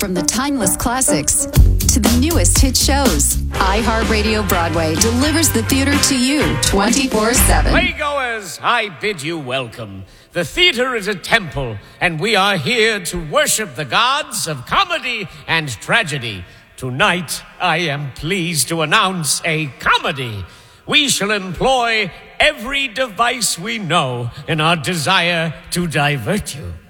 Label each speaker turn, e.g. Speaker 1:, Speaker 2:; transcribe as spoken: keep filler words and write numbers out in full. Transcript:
Speaker 1: From the timeless classics to the newest hit shows, iHeartRadio Broadway delivers the theater to you twenty-four seven.
Speaker 2: Playgoers, I bid you welcome. The theater is a temple, and we are here to worship the gods of comedy and tragedy. Tonight, I am pleased to announce a comedy. We shall employ every device we know in our desire to divert you.